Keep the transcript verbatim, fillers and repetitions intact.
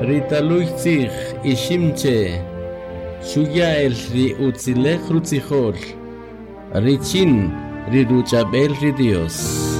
Ritaluitzig ishimche, Shuyael ri utzilech rutzijol, Richin ri ruchabel ri Dios.